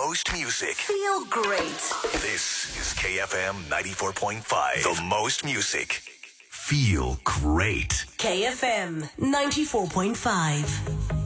most music. Feel great. This is KFM 94.5. The most music. Feel great. KFM 94.5.